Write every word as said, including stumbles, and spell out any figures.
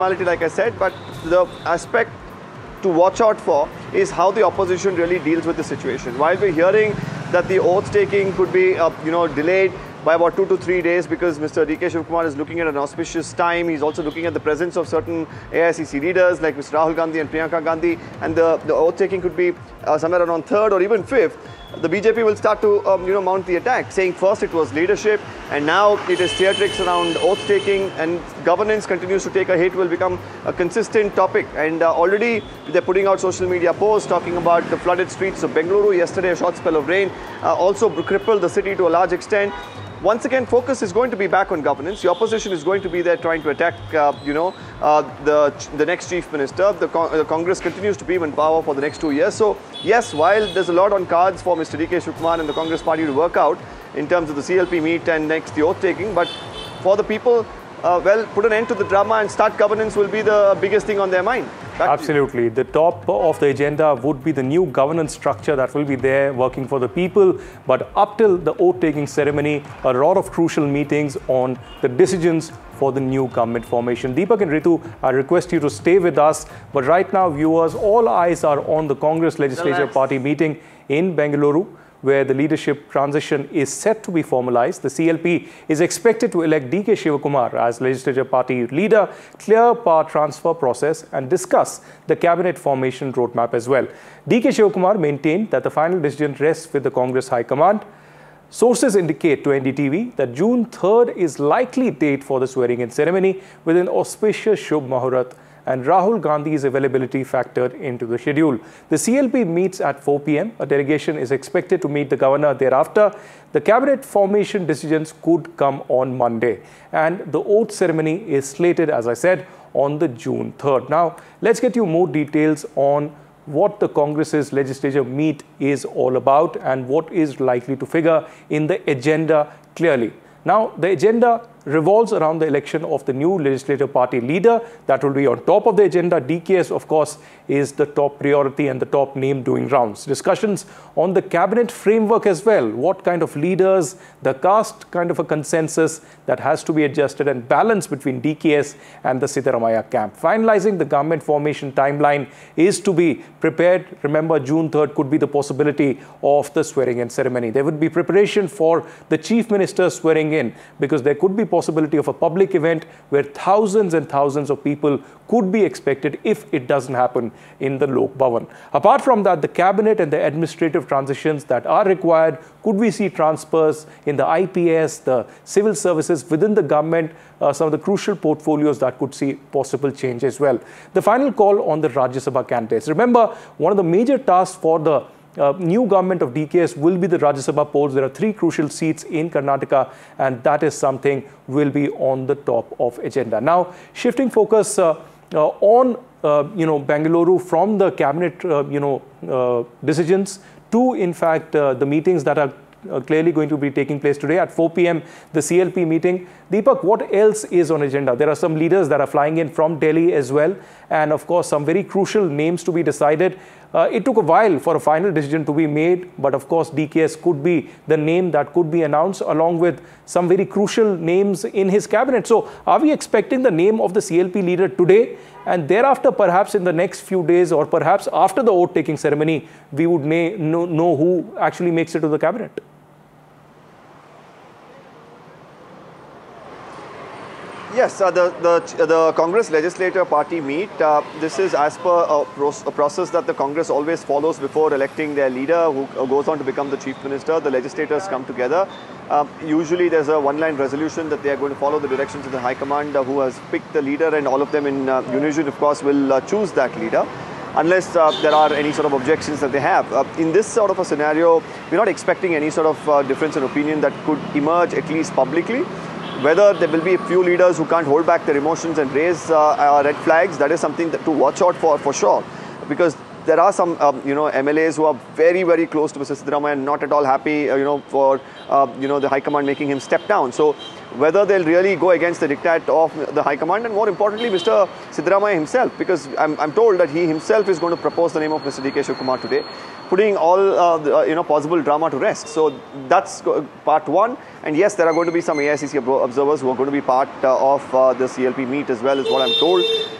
like I said, but the aspect to watch out for is how the opposition really deals with the situation. While we're hearing that the oath taking could be, uh, you know, delayed by about two to three days because Mister D K Shivakumar is looking at an auspicious time. He's also looking at the presence of certain A I C C leaders like Mister Rahul Gandhi and Priyanka Gandhi, and the, the oath taking could be uh, somewhere around third or even fifth. The B J P will start to um, you know, mount the attack, saying first it was leadership and now it is theatrics around oath taking, and governance continues to take a hit, will become a consistent topic. And uh, already they're putting out social media posts talking about the flooded streets of Bengaluru. Yesterday a short spell of rain uh, also crippled the city to a large extent. Once again, focus is going to be back on governance. The opposition is going to be there trying to attack, uh, you know, uh, the the next chief minister. The, con the Congress continues to be in power for the next two years. So, yes, while there's a lot on cards for Mister D K Shivakumar and the Congress party to work out in terms of the C L P meet and next the oath taking, but for the people, uh, well, put an end to the drama and start governance will be the biggest thing on their mind. Back Absolutely. The top of the agenda would be the new governance structure that will be there working for the people. But up till the oath-taking ceremony, a lot of crucial meetings on the decisions for the new government formation. Deepak and Ritu, I request you to stay with us. But right now, viewers, all eyes are on the Congress Legislature Relax. Party meeting in Bengaluru, where the leadership transition is set to be formalized. The C L P is expected to elect D K Shivakumar as Legislature Party leader, clear power transfer process and discuss the cabinet formation roadmap as well. D K Shivakumar maintained that the final decision rests with the Congress High Command. Sources indicate to N D T V that June third is likely date for the swearing-in ceremony with an auspicious Shubh Muhurat and Rahul Gandhi's availability factored into the schedule. The C L P meets at four P M A delegation is expected to meet the governor thereafter. The cabinet formation decisions could come on Monday. And the oath ceremony is slated, as I said, on the June third. Now, let's get you more details on what the Congress's legislature meet is all about and what is likely to figure in the agenda clearly. Now, the agenda revolves around the election of the new legislative party leader. That will be on top of the agenda. D K S, of course, is the top priority and the top name doing rounds. Discussions on the cabinet framework as well. What kind of leaders, the caste kind of a consensus that has to be adjusted and balanced between D K S and the Siddaramaiah camp. Finalizing the government formation timeline is to be prepared. Remember, June third could be the possibility of the swearing-in ceremony. There would be preparation for the chief minister swearing in because there could be possibility of a public event where thousands and thousands of people could be expected if it doesn't happen in the Lok Bhavan. Apart from that, the cabinet and the administrative transitions that are required, could we see transfers in the I P S, the civil services within the government, uh, some of the crucial portfolios that could see possible change as well. The final call on the Rajya Sabha candidates. Remember, one of the major tasks for the Uh, new government of D K S will be the Rajya Sabha polls. There are three crucial seats in Karnataka, and that is something will be on the top of agenda. Now, shifting focus uh, uh, on uh, you know Bengaluru from the cabinet uh, you know uh, decisions to in fact uh, the meetings that are Uh, clearly going to be taking place today at four P M the C L P meeting. Deepak, what else is on agenda? There are some leaders that are flying in from Delhi as well, and of course some very crucial names to be decided. Uh, it took a while for a final decision to be made, but of course D K S could be the name that could be announced along with some very crucial names in his cabinet. So are we expecting the name of the C L P leader today, and thereafter perhaps in the next few days or perhaps after the oath-taking ceremony we would know, know who actually makes it to the cabinet? Yes, uh, the, the, the Congress Legislature Party meet, uh, this is as per a, pro a process that the Congress always follows before electing their leader who uh, goes on to become the chief minister. The legislators come together. Uh, usually there's a one-line resolution that they are going to follow the directions of the High Command uh, who has picked the leader, and all of them in uh, unison, of course, will uh, choose that leader unless uh, there are any sort of objections that they have. Uh, in this sort of a scenario, we're not expecting any sort of uh, difference in opinion that could emerge, at least publicly. Whether there will be a few leaders who can't hold back their emotions and raise uh, uh, red flags, that is something that to watch out for, for sure. Because there are some, um, you know, M L As who are very, very close to Mister Siddaramaiah and not at all happy, uh, you know, for, uh, you know, the High Command making him step down. So whether they'll really go against the diktat of the High Command, and more importantly, Mister Siddaramaiah himself, because I'm, I'm told that he himself is going to propose the name of Mister D K Shivakumar today, putting all, uh, the, uh, you know, possible drama to rest. So that's part one. And yes, there are going to be some A I C C observers who are going to be part uh, of uh, the C L P meet as well, is what I'm told.